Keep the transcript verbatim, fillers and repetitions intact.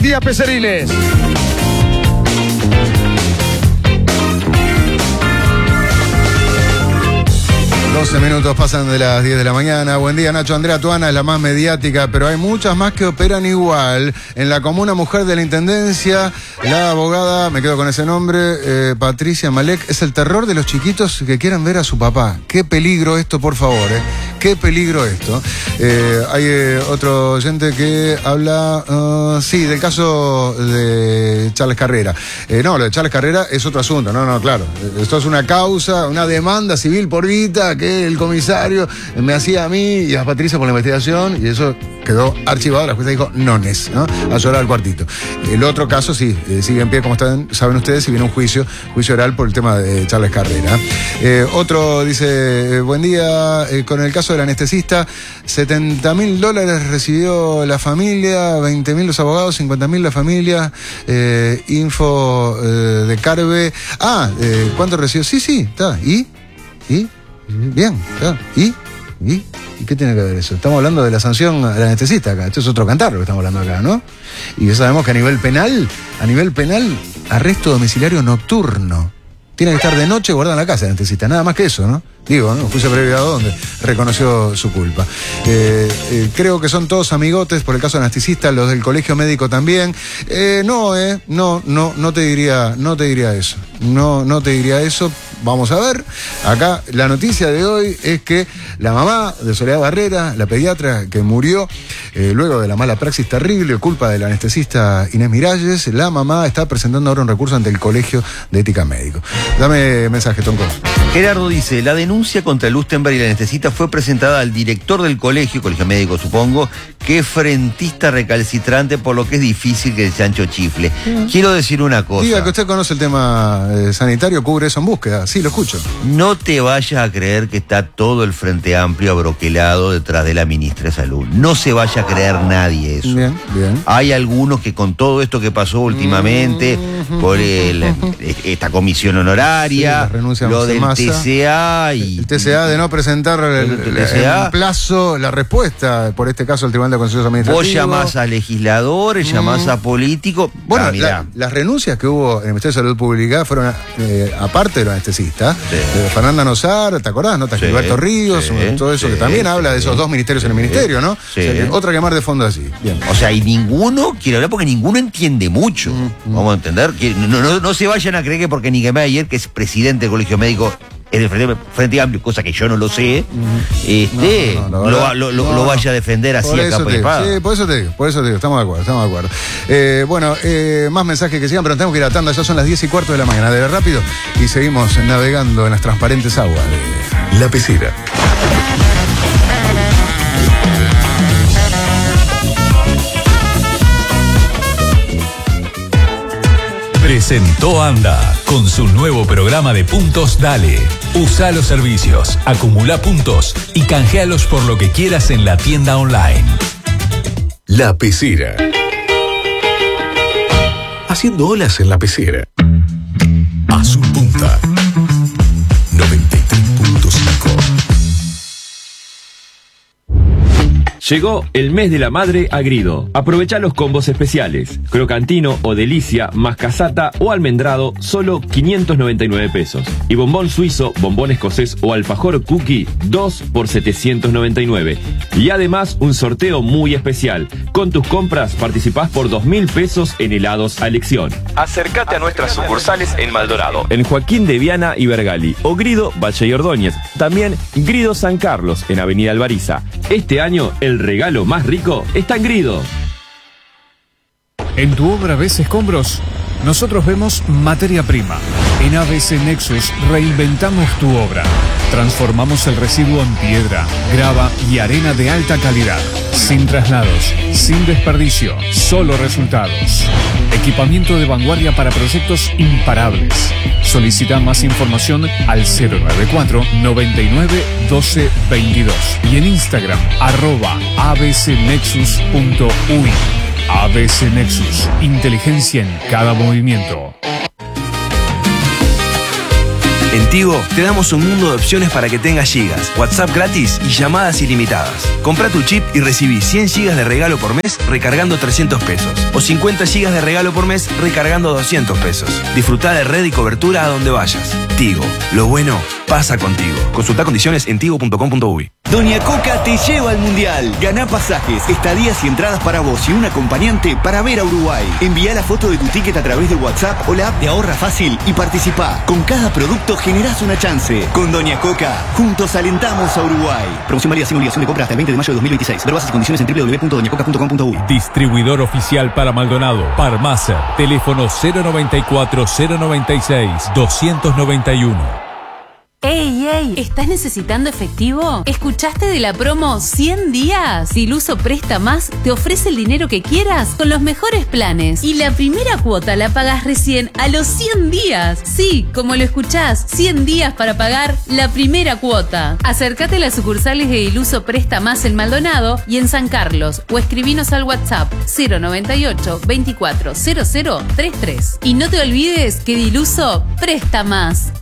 día, Peceriles. doce minutos pasan de las diez de la mañana. Buen día, Nacho. Andrea Tuana es la más mediática, pero hay muchas más que operan igual. En la comuna mujer de la Intendencia, la abogada, me quedo con ese nombre, eh, Patricia Malek, es el terror de los chiquitos que quieran ver a su papá. Qué peligro esto, por favor, eh. Qué peligro esto. Eh, hay eh, otro oyente que habla, uh, sí, del caso de Charles Carrera. Eh, no, lo de Charles Carrera es otro asunto. No, no, claro. Esto es una causa, una demanda civil por guita que el comisario me hacía a mí y a Patricia por la investigación, y eso quedó archivado. La jueza dijo nones, ¿no? A llorar al cuartito. El otro caso sí, eh, sigue en pie, como están, saben ustedes, y viene un juicio, juicio oral por el tema de Charles Carrera. Eh, otro dice, eh, buen día, eh, con el caso del anestesista, setenta mil dólares recibió la familia, veinte mil los abogados, cincuenta mil la familia, eh, info eh, de Carve. Ah, eh, ¿cuánto recibió? Sí, sí, está. ¿Y? ¿Y? Bien, ¿está? ¿Y? ¿Y? ¿Y qué tiene que ver eso? Estamos hablando de la sanción al anestesista acá. Esto es otro cantar lo que estamos hablando acá, ¿no? Y ya sabemos que a nivel penal, a nivel penal, arresto domiciliario nocturno. Tiene que estar de noche guardado en la casa el anestesista. Nada más que eso, ¿no? Digo, ¿no? Juicio abreviado donde reconoció su culpa. Eh, eh, creo que son todos amigotes por el caso anestesista, los del colegio médico también. Eh, no, eh, no, no, no te diría, no te diría eso. No, no te diría eso. Vamos a ver. Acá la noticia de hoy es que la mamá de Soledad Barrera, la pediatra que murió eh, luego de la mala praxis terrible, culpa del anestesista Inés Miralles, la mamá está presentando ahora un recurso ante el Colegio de Ética Médico. Dame mensaje, Tonco. Gerardo dice, la denuncia contra Lustenberg y la anestesista fue presentada al director del colegio, colegio médico supongo, que es frentista recalcitrante, por lo que es difícil que el chancho chifle. Mm. Quiero decir una cosa. Diga que usted conoce el tema eh, sanitario, cubre eso en búsqueda. Sí, lo escucho. No te vayas a creer que está todo el Frente Amplio abroquelado detrás de la ministra de Salud. No se vaya a creer nadie eso. Bien, bien. Hay algunos que con todo esto que pasó últimamente, mm. por el, esta comisión honoraria, sí, lo del T C A y... El T C A de no presentar el, el, el plazo, la respuesta, por este caso el Tribunal de Consejos Administrativos. Vos llamás a legisladores, mm. llamás a políticos. Bueno, ah, la, las renuncias que hubo en el Ministerio de Salud Pública fueron, eh, aparte de los anestesistas, sí. de Fernanda Nosar, ¿te acordás? ¿No? Sí, Gilberto Ríos, sí, todo eso, sí, que también sí, habla de esos dos ministerios en el ministerio, ¿no? Sí. O sea, que otra que más de fondo así. Bien. O sea, y ninguno quiere hablar porque ninguno entiende mucho. Mm, mm. Vamos a entender. Que no, no, no se vayan a creer que porque Niemeyer, que es presidente del Colegio Médico, es del Frente, Frente Amplio, cosa que yo no lo sé, uh-huh. este, no, no, no, lo, lo, lo, no, lo vaya a defender así a capa y espada. Sí, por eso te digo, por eso te digo, estamos de acuerdo, estamos de acuerdo. Eh, bueno, eh, más mensajes que sigan, pero tenemos que ir a tanda, ya son las diez y cuarto de la mañana, de rápido, y seguimos navegando en las transparentes aguas de La Pecera. Presentó Anda con su nuevo programa de puntos Dale. Usa los servicios, acumula puntos y canjealos por lo que quieras en la tienda online. La Pecera. Haciendo olas en la pecera. Azul Punta noventa y tres punto cinco. Llegó el mes de la madre a Grido. Aprovecha los combos especiales. Crocantino o delicia, más casata o almendrado, solo quinientos noventa y nueve pesos. Y bombón suizo, bombón escocés o alfajor cookie, dos por setecientos noventa y nueve. Y además un sorteo muy especial. Con tus compras participás por dos mil pesos en helados a elección. Acércate a nuestras sucursales en Maldonado, en Joaquín de Viana y Bergali, o Grido, Valle y Ordóñez. También Grido San Carlos, en Avenida Alvariza. Este año, el regalo más rico está en Grido. ¿En tu obra ves escombros? Nosotros vemos materia prima. En A B C Nexus reinventamos tu obra. Transformamos el residuo en piedra, grava y arena de alta calidad. Sin traslados, sin desperdicio, solo resultados. Equipamiento de vanguardia para proyectos imparables. Solicita más información al cero nueve cuatro, noventa y nueve, doce, veintidós y en Instagram arroba abcnexus punto uy. A B C Nexus, inteligencia en cada movimiento. En Tigo te damos un mundo de opciones para que tengas gigas, WhatsApp gratis y llamadas ilimitadas. Compra tu chip y recibí cien gigas de regalo por mes recargando trescientos pesos o cincuenta gigas de regalo por mes recargando doscientos pesos. Disfruta de red y cobertura a donde vayas. Tigo, lo bueno pasa contigo. Consulta condiciones en tigo punto com punto uy. Doña Coca te lleva al Mundial. Ganá pasajes, estadías y entradas para vos y un acompañante para ver a Uruguay. Envía la foto de tu ticket a través de WhatsApp o la app de Ahorra Fácil y participá. Con cada producto generás una chance. Con Doña Coca, juntos alentamos a Uruguay. Promoción válida sin obligación de compra hasta el veinte de mayo de dos mil veintiséis. Ver bases y condiciones en doble u doble u doble u punto doña coca punto com punto uy. Distribuidor oficial para Maldonado. Parmacer. Teléfono cero noventa y cuatro, cero noventa y seis, doscientos noventa y uno. ¡Ey, ey! ¿Estás necesitando efectivo? ¿Escuchaste de la promo cien días? Diluso Presta Más te ofrece el dinero que quieras con los mejores planes. Y la primera cuota la pagas recién a los cien días. Sí, como lo escuchás, cien días para pagar la primera cuota. Acércate a las sucursales de Diluso Presta Más en Maldonado y en San Carlos o escribinos al WhatsApp cero noventa y ocho, veinticuatro, cero cero treinta y tres. Y no te olvides que Diluso Presta Más.